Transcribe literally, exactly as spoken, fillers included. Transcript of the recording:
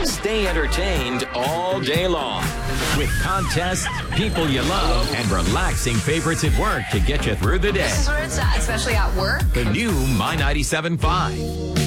Stay entertained all day long with contests, people you love, and relaxing favorites at work to get you through the day. This is where it's at, especially at work. The new My ninety-seven point five.